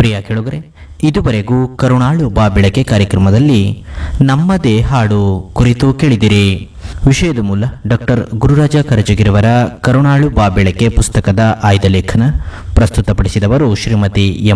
ಪ್ರಿಯ ಕೆಳಗರೆ, ಇದುವರೆಗೂ ಕರುಣಾಳು ಬಾ ಬೆಳಕೆ ಕಾರ್ಯಕ್ರಮದಲ್ಲಿ ನಮ್ಮದೇ ಹಾಡು ಕುರಿತು ಕೇಳಿದಿರಿ. ವಿಷಯದ ಮೂಲ ಡಾಕ್ಟರ್ ಗುರುರಾಜ ಕರಜಗಿರವರ ಕರುಣಾಳು ಬಾ ಬೆಳಕೆ ಪುಸ್ತಕದ ಆಯ್ದ ಲೇಖನ. ಪ್ರಸ್ತುತಪಡಿಸಿದವರು ಶ್ರೀಮತಿ ಎಂ